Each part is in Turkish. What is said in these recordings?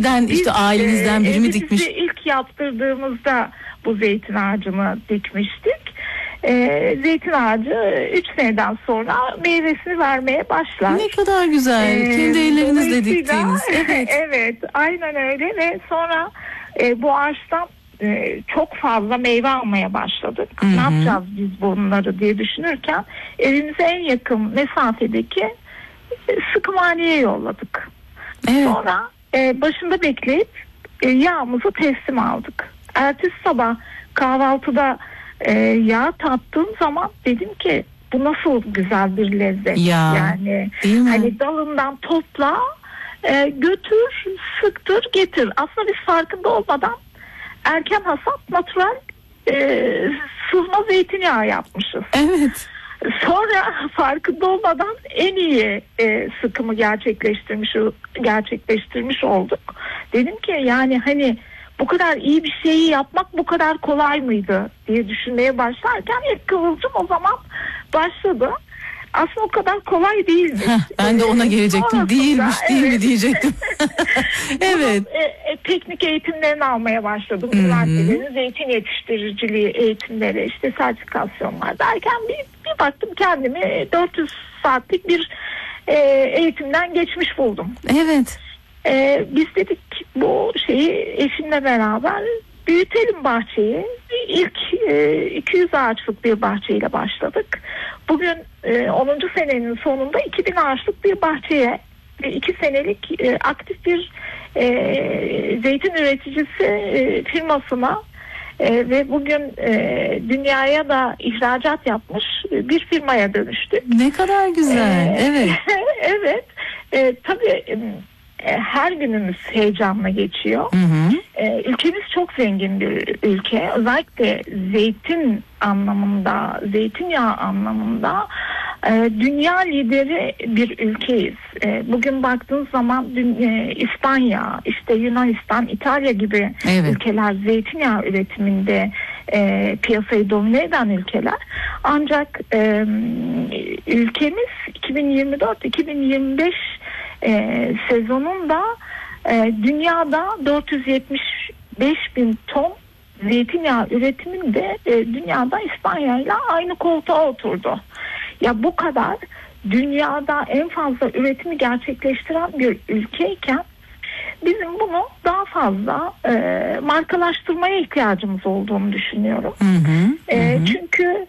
Eskiden işte ailenizden biri mi dikmiş? İlk yaptırdığımızda bu zeytin ağacını dikmiştik. Zeytin ağacı 3 seneden sonra meyvesini vermeye başlar. Ne kadar güzel. Kendi ellerinizle diktiğiniz. Evet. Evet, aynen öyle ve sonra bu ağaçtan çok fazla meyve almaya başladık. Ne yapacağız biz bunları diye düşünürken evimize en yakın mesafedeki sıkımaneye yolladık. Evet. Sonra başında bekleyip yağımızı teslim aldık. Ertesi sabah kahvaltıda yağ tattığım zaman dedim ki bu nasıl güzel bir lezzet. Ya, yani hani dalından topla, götür, sıktır, getir. Aslında biz farkında olmadan erken hasat natural sızma zeytinyağı yapmışız. Evet. Sonra farkında olmadan en iyi sıkımı gerçekleştirmiş olduk. Dedim ki yani hani bu kadar iyi bir şeyi yapmak bu kadar kolay mıydı diye düşünmeye başlarken ilk kıvılcım o zaman başladı. Aslında o kadar kolay değilmiş. Ben de ona gelecektim. Değilmiş, değil mi diyecektim. Evet. Teknik eğitimlerini almaya başladım. Üniversitelerin zeytin yetiştiriciliği eğitimleri, işte sertifikasyonlar derken bir baktım kendimi 400 saatlik bir eğitimden geçmiş buldum. Evet. Biz dedik bu şeyi eşimle beraber büyütelim bahçeyi. İlk 200 ağaçlık bir bahçeyle başladık. Bugün 10. senenin sonunda 2000 ağaçlık bir bahçeye 2 senelik aktif bir zeytin üreticisi firmasına ve bugün dünyaya da ihracat yapmış bir firmaya dönüştük. Ne kadar güzel. Evet. Evet. Tabii her günümüz heyecanla geçiyor. Ülkemiz çok zengin bir ülke. Özellikle zeytin anlamında, zeytinyağı anlamında dünya lideri bir ülkeyiz. Bugün baktığınız zaman İspanya, işte Yunanistan, İtalya gibi ülkeler zeytinyağı üretiminde piyasayı domine eden ülkeler. Ancak ülkemiz 2024-2025 sezonunda dünyada 475 bin ton zeytinyağı üretiminde dünyada İspanya ile aynı koltuğa oturdu. Ya bu kadar dünyada en fazla üretimi gerçekleştiren bir ülkeyken bizim bunu daha fazla markalaştırmaya ihtiyacımız olduğunu düşünüyorum. Çünkü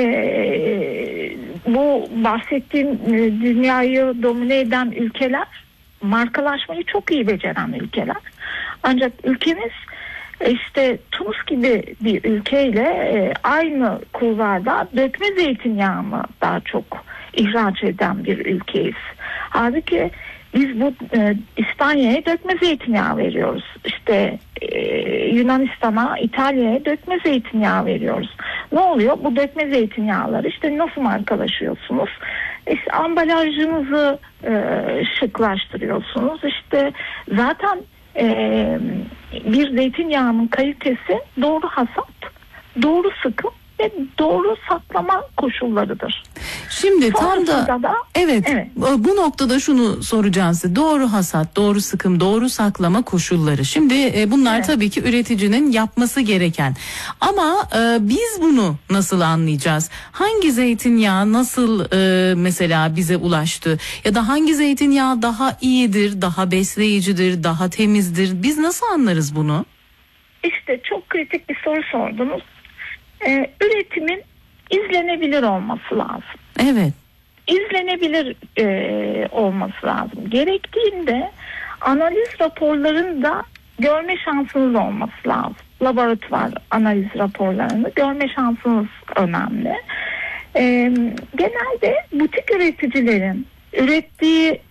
bu bahsettiğim dünyayı domine eden ülkeler markalaşmayı çok iyi beceren ülkeler. Ancak ülkemiz işte Tunus gibi bir ülkeyle aynı kulvarda dökme zeytinyağını daha çok ihraç eden bir ülkeyiz. Halbuki biz bu İspanya'ya dökme zeytinyağı veriyoruz. İşte Yunanistan'a, İtalya'ya dökme zeytinyağı veriyoruz. Ne oluyor? Bu dökme zeytinyağları işte nasıl markalaşıyorsunuz? İşte ambalajınızı şıklaştırıyorsunuz. İşte zaten bir zeytinyağının kalitesi doğru hasat, doğru sıkım ve doğru saklama koşullarıdır. Şimdi tam da evet, bu noktada şunu soracağım size. Doğru hasat, doğru sıkım, doğru saklama koşulları. Şimdi bunlar tabii ki üreticinin yapması gereken. Ama biz bunu nasıl anlayacağız? Hangi zeytinyağı nasıl mesela bize ulaştı? Ya da hangi zeytinyağı daha iyidir, daha besleyicidir, daha temizdir? Biz nasıl anlarız bunu? İşte çok kritik bir soru sordunuz. Üretimin izlenebilir olması lazım. Evet. İzlenebilir olması lazım. Gerektiğinde analiz raporlarında görme şansınız olması lazım. Laboratuvar analiz raporlarını görme şansınız önemli. Genelde butik üreticilerin ürettiği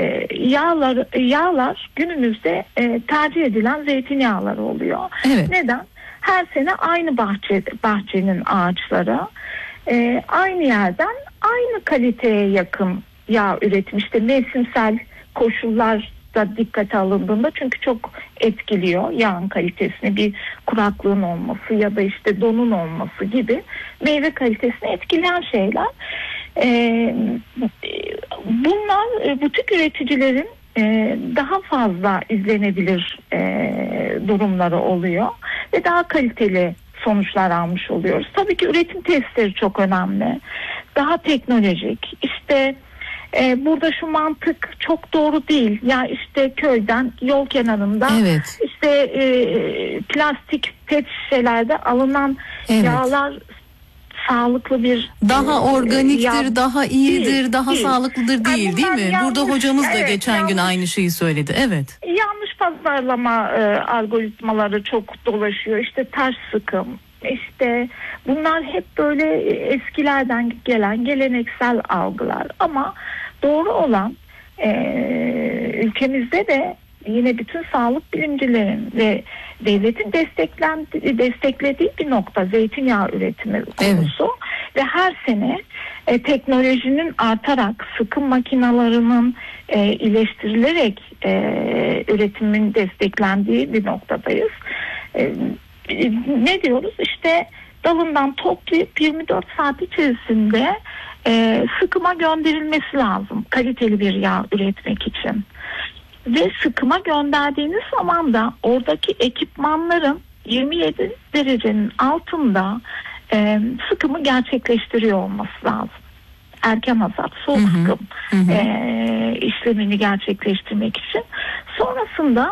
yağlar günümüzde tercih edilen zeytinyağları oluyor. Evet. Neden? Her sene aynı bahçenin ağaçları aynı yerden aynı kaliteye yakın yağ üretmişti. Mevsimsel koşullar da dikkate alındığında çünkü çok etkiliyor yağın kalitesini, bir kuraklığın olması ya da işte donun olması gibi meyve kalitesini etkileyen şeyler. Bunlar butik üreticilerin daha fazla izlenebilir durumları oluyor ve daha kaliteli sonuçlar almış oluyoruz. Tabii ki üretim testleri çok önemli. Daha teknolojik. İşte burada şu mantık çok doğru değil. Ya işte köyden yol kenarında işte plastik pet şişelerde alınan yağlar sağlıklı bir daha organiktir, daha iyidir, daha sağlıklıdır değil mi? Yanlış, burada hocamız da geçen gün aynı şeyi söyledi. Evet. Yanlış pazarlama algoritmaları çok dolaşıyor. İşte ters sıkım. İşte bunlar hep böyle eskilerden gelen geleneksel algılar. Ama doğru olan ülkemizde de yine bütün sağlık bilimcilerin ve devletin desteklediği bir nokta zeytinyağı üretimi konusu. Ve her sene teknolojinin artarak sıkım makinalarının iyileştirilerek üretimin desteklendiği bir noktadayız. Ne diyoruz? İşte dalından toplayıp 24 saat içerisinde sıkıma gönderilmesi lazım kaliteli bir yağ üretmek için. Ve sıkıma gönderdiğiniz zaman da oradaki ekipmanların 27 derecenin altında sıkımı gerçekleştiriyor olması lazım. Erken hasat, soğuk sıkım işlemini gerçekleştirmek için. Sonrasında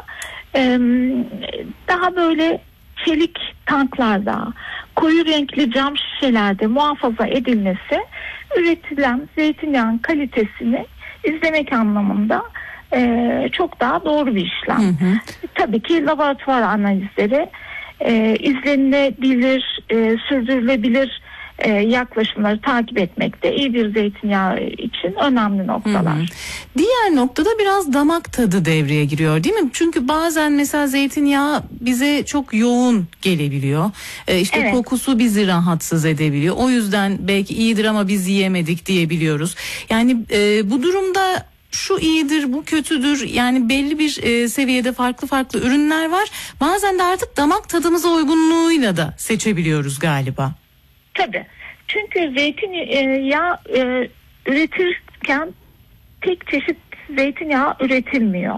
daha böyle çelik tanklarda, koyu renkli cam şişelerde muhafaza edilmesi üretilen zeytinyağın kalitesini izlemek anlamında çok daha doğru bir işlem. Tabii ki laboratuvar analizleri izlenilebilir, sürdürülebilir yaklaşımları takip etmek de iyi bir zeytinyağı için önemli noktalar. Diğer noktada biraz damak tadı devreye giriyor değil mi? Çünkü bazen mesela zeytinyağı bize çok yoğun gelebiliyor. İşte kokusu bizi rahatsız edebiliyor. O yüzden belki iyidir ama biz yiyemedik diyebiliyoruz. Yani bu durumda şu iyidir, bu kötüdür. Yani belli bir seviyede farklı ürünler var. Bazen de artık damak tadımıza uygunluğuyla da seçebiliyoruz galiba. Tabii. Çünkü zeytinyağı üretirken tek çeşit zeytinyağı üretilmiyor.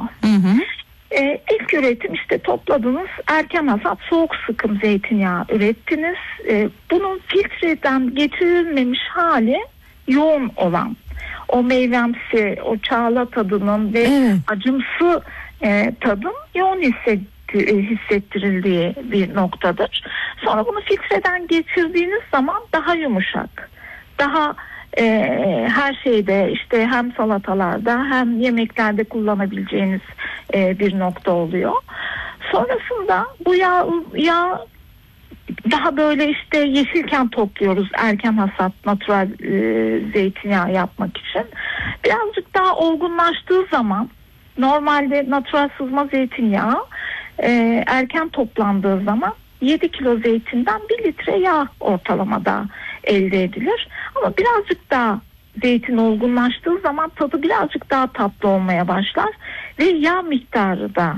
İlk üretim işte topladınız, erken hasat, soğuk sıkım zeytinyağı ürettiniz. Bunun filtreden geçirilmemiş hali yoğun olan. O meyvemsi, o çağla tadının ve acımsı tadın yoğun hissettirildiği bir noktadır. Sonra bunu filtreden geçirdiğiniz zaman daha yumuşak, daha her şeyde işte hem salatalarda hem yemeklerde kullanabileceğiniz bir nokta oluyor. Sonrasında bu yağ daha böyle işte yeşilken topluyoruz erken hasat natural zeytinyağı yapmak için. Birazcık daha olgunlaştığı zaman normalde natural sızma zeytinyağı erken toplandığı zaman 7 kilo zeytinden 1 litre yağ ortalamada elde edilir. Ama birazcık daha zeytin olgunlaştığı zaman tadı birazcık daha tatlı olmaya başlar. Ve yağ miktarı da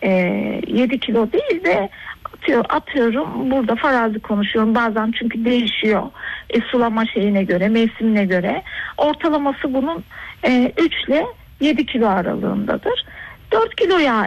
7 kilo değil de atıyorum burada farazi konuşuyorum bazen çünkü değişiyor sulama şeyine göre mevsimine göre ortalaması bunun 3 ile 7 kilo aralığındadır. 4 kilo yağ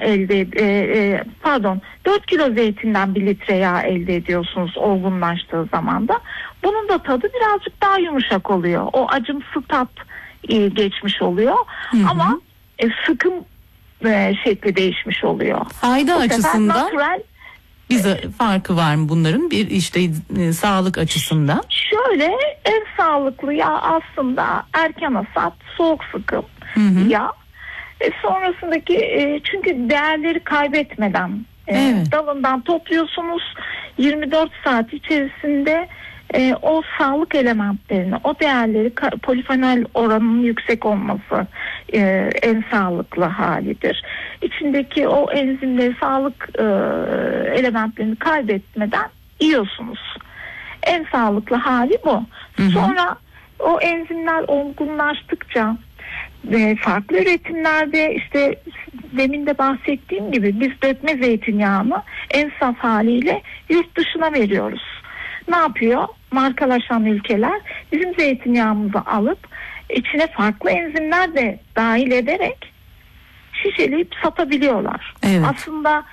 4 kilo zeytinden 1 litre yağ elde ediyorsunuz olgunlaştığı zaman da. Bunun da tadı birazcık daha yumuşak oluyor. O acımsı tat geçmiş oluyor. Ama sıkım şekli değişmiş oluyor. Fayda açısından natural, bize farkı var mı bunların bir işte sağlık açısından? Şöyle en sağlıklı yağ aslında erken hasat, soğuk sıkım yağ. Sonrasındaki çünkü değerleri kaybetmeden dalından topluyorsunuz 24 saat içerisinde o sağlık elementlerini, o değerleri polifenol oranının yüksek olması en sağlıklı halidir. İçindeki o enzimleri, sağlık elementlerini kaybetmeden yiyorsunuz. En sağlıklı hali bu. Sonra o enzimler olgunlaştıkça farklı üretimlerde işte demin de bahsettiğim gibi biz dökme zeytinyağını en saf haliyle yurt dışına veriyoruz. Ne yapıyor? Markalaşan ülkeler bizim zeytinyağımızı alıp içine farklı enzimler de dahil ederek şişeleyip satabiliyorlar. Evet. Aslında